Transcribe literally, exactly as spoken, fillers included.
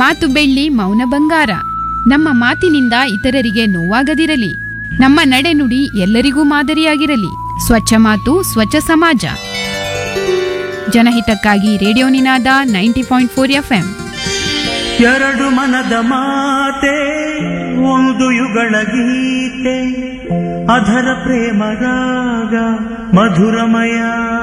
ಮಾತು ಬೆಳ್ಳಿ ಮೌನ ಬಂಗಾರ. ನಮ್ಮ ಮಾತಿನಿಂದ ಇತರರಿಗೆ ನೋವಾಗದಿರಲಿ. ನಮ್ಮ ನಡೆನುಡಿ ಎಲ್ಲರಿಗೂ ಮಾದರಿಯಾಗಿರಲಿ. ಸ್ವಚ್ಛ ಮಾತು ಸ್ವಚ್ಛ ಸಮಾಜ. ಜನಹಿತಕ್ಕಾಗಿ ರೇಡಿಯೋ ನಿನಾದ ನೈಂಟಿ ಪಾಯಿಂಟ್ ಫೋರ್ ಎಫ್ಎಂ. ಎರಡು ಮನದ ಮಾತೆ ಒಂದು ಯುಗಳ ಗೀತೆ, ಅಧರ ಪ್ರೇಮ ರಾಗ ಮಧುರಮಯ.